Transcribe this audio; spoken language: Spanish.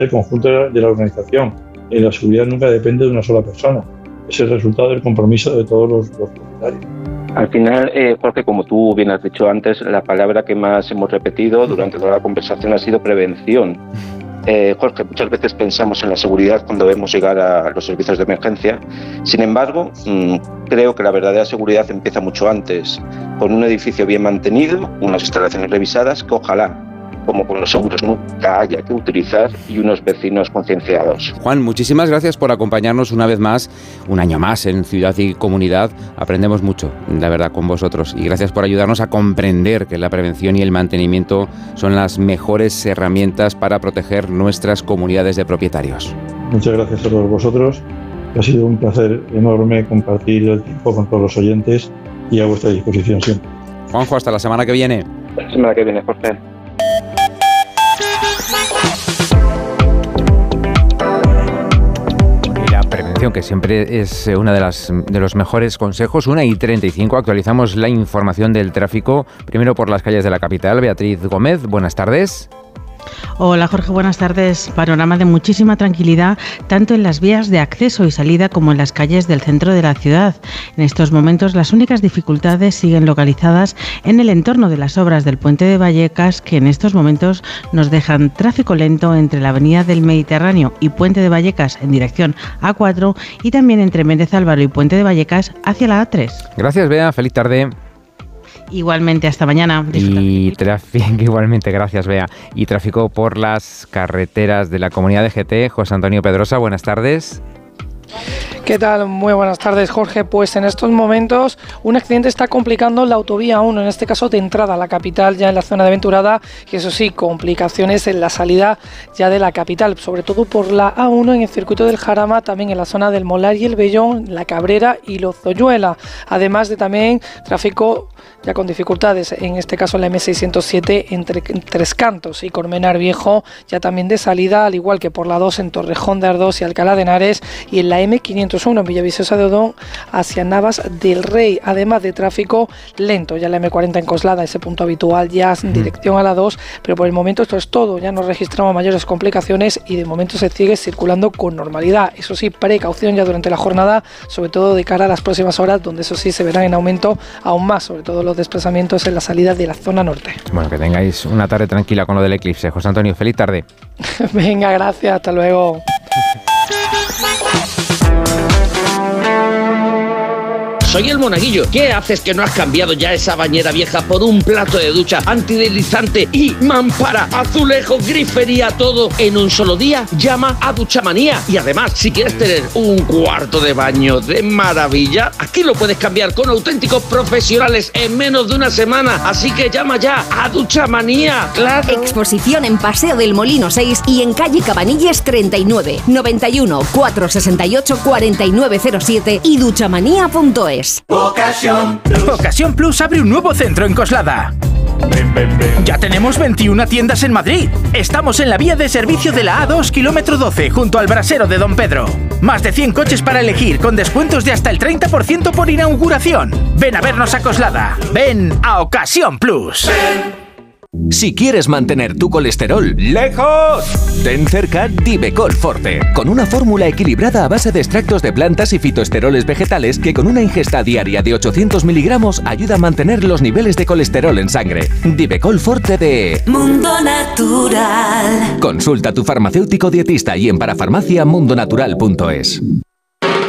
el conjunto de la organización. La seguridad nunca depende de una sola persona, es el resultado del compromiso de todos los propietarios. Al final, Jorge, como tú bien has dicho antes, la palabra que más hemos repetido durante toda la conversación ha sido prevención. Jorge, muchas veces pensamos en la seguridad cuando vemos llegar a los servicios de emergencia. Sin embargo, creo que la verdadera seguridad empieza mucho antes, con un edificio bien mantenido, unas instalaciones revisadas que ojalá, como con los seguros, nunca haya que utilizar, y unos vecinos concienciados. Juan, muchísimas gracias por acompañarnos una vez más, un año más en Ciudad y Comunidad. Aprendemos mucho, la verdad, con vosotros, y gracias por ayudarnos a comprender que la prevención y el mantenimiento son las mejores herramientas para proteger nuestras comunidades de propietarios. Muchas gracias a todos vosotros. Ha sido un placer enorme compartir el tiempo con todos los oyentes y a vuestra disposición siempre. Juanjo, hasta la semana que viene. La semana que viene, Jorge. Prevención, que siempre es una de los mejores consejos. 1:35, actualizamos la información del tráfico, primero por las calles de la capital. Beatriz Gómez, buenas tardes. Hola Jorge, buenas tardes. Panorama de muchísima tranquilidad, tanto en las vías de acceso y salida como en las calles del centro de la ciudad. En estos momentos las únicas dificultades siguen localizadas en el entorno de las obras del Puente de Vallecas, que en estos momentos nos dejan tráfico lento entre la Avenida del Mediterráneo y Puente de Vallecas en dirección A4 y también entre Méndez Álvaro y Puente de Vallecas hacia la A3. Gracias, Bea. Feliz tarde. Igualmente, hasta mañana. Y tráfico, igualmente, gracias, Bea. Y tráfico por las carreteras de la comunidad de GT. José Antonio Pedrosa, buenas tardes. ¿Qué tal? Muy buenas tardes, Jorge. Pues en estos momentos un accidente está complicando la autovía 1, en este caso de entrada a la capital, ya en la zona de Venturada, y eso sí, complicaciones en la salida ya de la capital, sobre todo por la A1 en el circuito del Jarama, también en la zona del Molar y el Vellón, la Cabrera y Lozoyuela, además de también tráfico ya con dificultades, en este caso en la M607 entre Tres Cantos y Colmenar Viejo, ya también de salida, al igual que por la 2 en Torrejón de Ardoz y Alcalá de Henares, y en la M501 en Villaviciosa de Odón hacia Navas del Rey, además de tráfico lento, ya la M40 en Coslada, ese punto habitual ya en dirección a la 2, pero por el momento esto es todo, ya no registramos mayores complicaciones y de momento se sigue circulando con normalidad. Eso sí, precaución ya durante la jornada, sobre todo de cara a las próximas horas, donde eso sí se verán en aumento aún más, sobre todo los desplazamientos en la salida de la zona norte. Bueno, que tengáis una tarde tranquila con lo del eclipse. José Antonio, feliz tarde. Venga, gracias, hasta luego. Soy el Monaguillo. ¿Qué haces que no has cambiado ya esa bañera vieja por un plato de ducha antideslizante y mampara, azulejos, grifería, todo en un solo día? Llama a Duchamanía. Y además, si quieres tener un cuarto de baño de maravilla, aquí lo puedes cambiar con auténticos profesionales en menos de una semana. Así que llama ya a Duchamanía. ¡Claro! Exposición en Paseo del Molino 6 y en calle Cabanilles 39, 91 468 4907 y duchamanía.es. Ocasión Plus abre un nuevo centro en Coslada. Ya tenemos 21 tiendas en Madrid. Estamos en la vía de servicio de la A2, kilómetro 12, junto al brasero de Don Pedro. Más de 100 coches para elegir, con descuentos de hasta el 30% por inauguración. Ven a vernos a Coslada. Ven a Ocasión Plus. Si quieres mantener tu colesterol lejos, ten cerca Divecol Forte, con una fórmula equilibrada a base de extractos de plantas y fitoesteroles vegetales que con una ingesta diaria de 800 miligramos ayuda a mantener los niveles de colesterol en sangre. Divecol Forte de Mundo Natural. Consulta a tu farmacéutico dietista y en parafarmacia mundonatural.es.